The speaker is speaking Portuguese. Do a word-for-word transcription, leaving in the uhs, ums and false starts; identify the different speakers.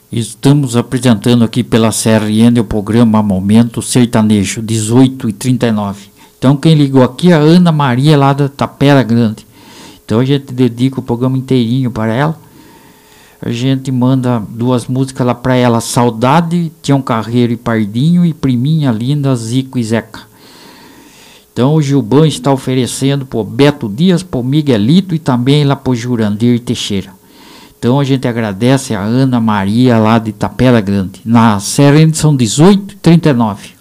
Speaker 1: Estamos apresentando aqui pela Serra Iene o programa Momento Sertanejo, dezoito e trinta e nove. Então quem ligou aqui é a Ana Maria lá da Tapera Grande. Então a gente dedica o programa inteirinho para ela. A gente manda duas músicas lá para ela: Saudade, Tião Carreiro e Pardinho, e Priminha Linda, Zico e Zeca. Então o Gilban está oferecendo pro Beto Dias, pro Miguelito e também lá pro Jurandir Teixeira. Então a gente agradece a Ana Maria lá de Tapera Grande. Na Serra são dezoito e trinta e nove.